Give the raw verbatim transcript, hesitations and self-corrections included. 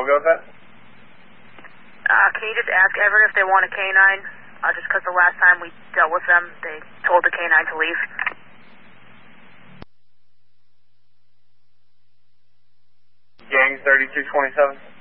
go with that? Uh, can you just ask Everett if they want a canine? Uh, just because the last time we dealt with them, they told the canine to leave. Gang thirty-two twenty-seven.